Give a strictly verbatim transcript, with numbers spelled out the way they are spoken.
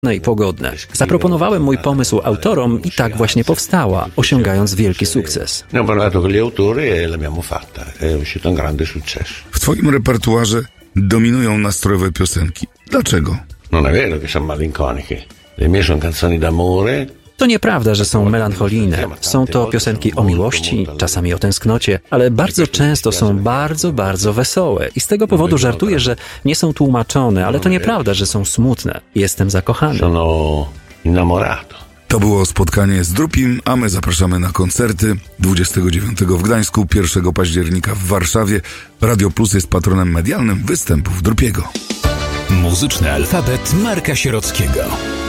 No i pogodne. Zaproponowałem mój pomysł autorom i tak właśnie powstała, osiągając wielki sukces. Ne ho parlato con gli autori e l'abbiamo fatta. È uscito un grande successo. W twoim repertuarze dominują nastrojowe piosenki. Dlaczego? Non è vero che sono malinconiche. Le mie sono canzoni d'amore. To nieprawda, że są melancholijne. Są to piosenki o miłości, czasami o tęsknocie, ale bardzo często są bardzo, bardzo wesołe. I z tego powodu żartuję, że nie są tłumaczone, ale to nieprawda, że są smutne. Jestem zakochany. Sono innamorato. To było spotkanie z Drupim, a my zapraszamy na koncerty dwudziestego dziewiątego w Gdańsku, pierwszego października w Warszawie. Radio Plus jest patronem medialnym występów Drupiego. Muzyczny alfabet Marka Sierockiego.